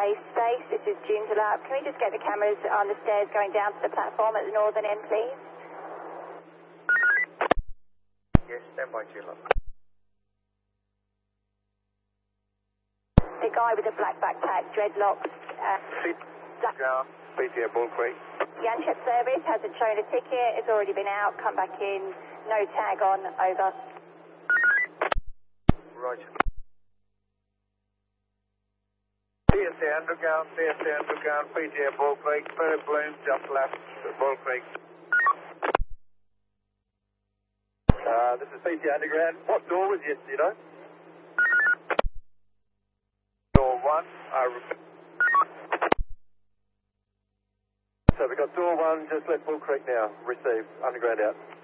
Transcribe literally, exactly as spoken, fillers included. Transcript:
A space. This is Joondalup. Can we just get the cameras on the stairs going down to the platform at the northern end, please? Yes, stand by, Joondalup. The guy with the black backpack, dreadlocks, uh, black... Ground, B T A Bull Creek. Yanchep service hasn't shown a ticket. It's already been out. Come back in. No tag on. Over. Roger. P S A Underground, P S A Underground, B T A Bull Creek, third balloon, just left, Bull Creek. Uh, this is B T A Underground. What door was this, do you know? Door one, I repeat. So we've got door one, just left Bull Creek now. Receive, underground out.